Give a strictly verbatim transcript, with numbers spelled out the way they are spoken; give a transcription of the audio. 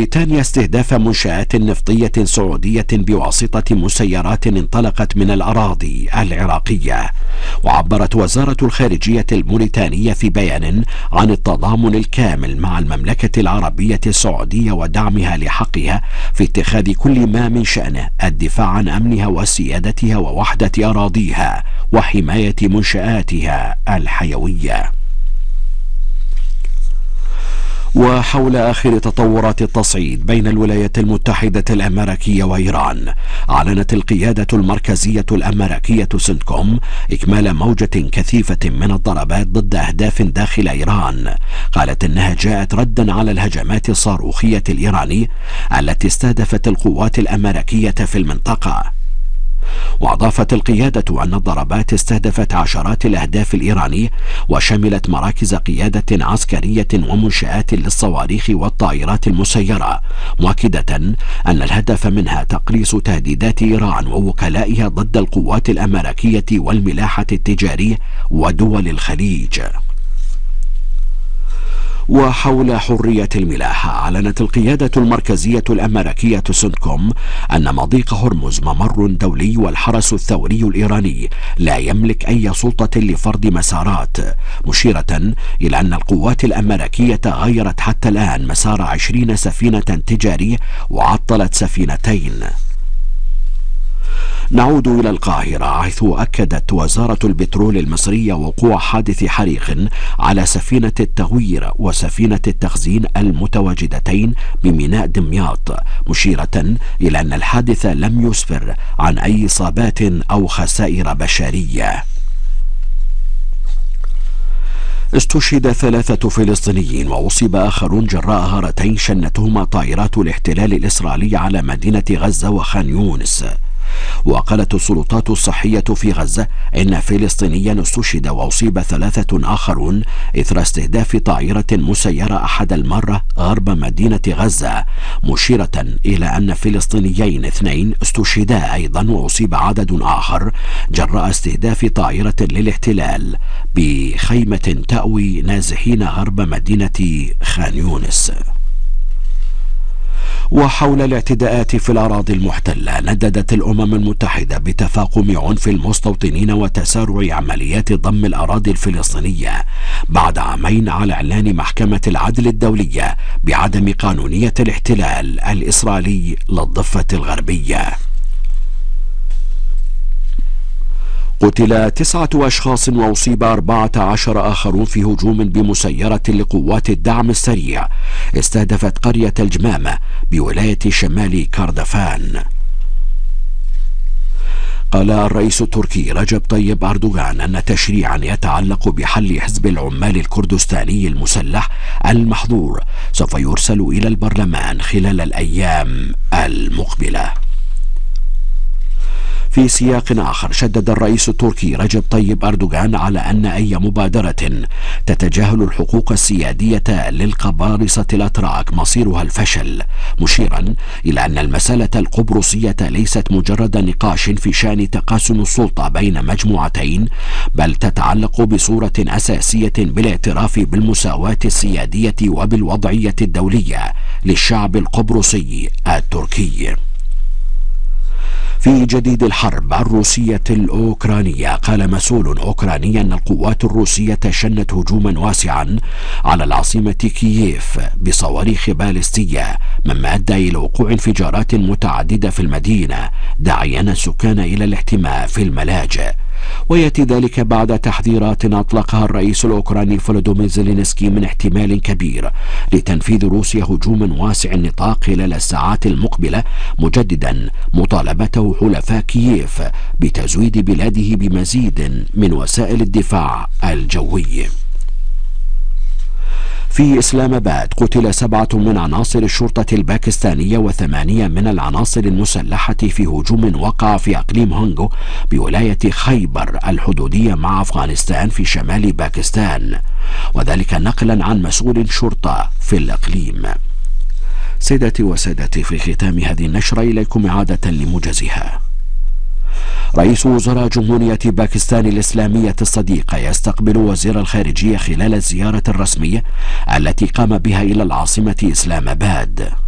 موريتانيا استهداف منشآت نفطية سعودية بواسطة مسيرات انطلقت من الأراضي العراقية. وعبرت وزارة الخارجية الموريتانية في بيان عن التضامن الكامل مع المملكة العربية السعودية ودعمها لحقها في اتخاذ كل ما من شأنه الدفاع عن أمنها وسيادتها ووحدة أراضيها وحماية منشآتها الحيوية. وحول آخر تطورات التصعيد بين الولايات المتحدة الأمريكية وإيران، أعلنت القيادة المركزية الأمريكية سنتكوم إكمال موجة كثيفة من الضربات ضد أهداف داخل إيران. قالت إنها جاءت ردا على الهجمات الصاروخية الإيرانية التي استهدفت القوات الأمريكية في المنطقة. وأضافت القيادة أن الضربات استهدفت عشرات الأهداف الإيرانية وشملت مراكز قيادة عسكرية ومنشآت للصواريخ والطائرات المسيرة، مؤكدة أن الهدف منها تقليص تهديدات إيران ووكلائها ضد القوات الأمريكية والملاحة التجارية ودول الخليج. وحول حرية الملاحة، أعلنت القيادة المركزية الأمريكية سنتكوم أن مضيق هرمز ممر دولي والحرس الثوري الإيراني لا يملك أي سلطة لفرض مسارات، مشيرة إلى أن القوات الأمريكية غيرت حتى الآن مسار عشرين سفينة تجارية وعطلت سفينتين. نعود إلى القاهرة، حيث أكدت وزارة البترول المصرية وقوع حادث حريق على سفينة التغوير وسفينة التخزين المتواجدتين بميناء دمياط، مشيرة إلى أن الحادث لم يسفر عن أي إصابات أو خسائر بشرية. استشهد ثلاثة فلسطينيين وأصيب آخرون جراء غارتين شنتهما طائرات الاحتلال الإسرائيلي على مدينة غزة وخان يونس. وقالت السلطات الصحية في غزة إن فلسطينيا استشهد وأصيب ثلاثة آخرون إثر استهداف طائرة مسيرة أحد المرة غرب مدينة غزة، مشيرة إلى أن فلسطينيين اثنين استشهدا أيضا وأصيب عدد آخر جراء استهداف طائرة للاحتلال بخيمة تأوي نازحين غرب مدينة خان يونس. وحول الاعتداءات في الأراضي المحتلة، نددت الأمم المتحدة بتفاقم عنف المستوطنين وتسارع عمليات ضم الأراضي الفلسطينية بعد عامين على إعلان محكمة العدل الدولية بعدم قانونية الاحتلال الإسرائيلي للضفة الغربية. قتل تسعة أشخاص وأصيب أربعة عشر آخرون في هجوم بمسيرة لقوات الدعم السريع استهدفت قرية الجمامة بولاية شمال كردفان. قال الرئيس التركي رجب طيب أردوغان أن تشريعا يتعلق بحل حزب العمال الكردستاني المسلح المحظور سوف يرسل إلى البرلمان خلال الأيام المقبلة. في سياق آخر، شدد الرئيس التركي رجب طيب أردوغان على أن أي مبادرة تتجاهل الحقوق السيادية للقبارصة الأتراك مصيرها الفشل، مشيرا إلى أن المسألة القبرصية ليست مجرد نقاش في شأن تقاسم السلطة بين مجموعتين، بل تتعلق بصورة أساسية بالاعتراف بالمساواة السيادية وبالوضعية الدولية للشعب القبرصي التركي. في جديد الحرب الروسية الأوكرانية، قال مسؤول أوكراني أن القوات الروسية شنت هجوما واسعا على العاصمة كييف بصواريخ باليستية، مما أدى إلى وقوع انفجارات متعددة في المدينة، داعيا السكان إلى الاحتماء في الملاجئ. ويأتي ذلك بعد تحذيرات أطلقها الرئيس الأوكراني فولودومير زيلينسكي من احتمال كبير لتنفيذ روسيا هجوما واسع النطاق خلال الساعات المقبلة، مجددا مطالبته حلفاء كييف بتزويد بلاده بمزيد من وسائل الدفاع الجوي. في إسلام آباد، قتل سبعة من عناصر الشرطة الباكستانية وثمانية من العناصر المسلحة في هجوم وقع في أقليم هونغو بولاية خيبر الحدودية مع أفغانستان في شمال باكستان، وذلك نقلا عن مسؤول شرطة في الإقليم. سيداتي وسادتي، في ختام هذه النشرة إليكم إعادة لموجزها. رئيس وزراء جمهورية باكستان الإسلامية الصديقة يستقبل وزير الخارجية خلال الزيارة الرسمية التي قام بها إلى العاصمة إسلام آباد.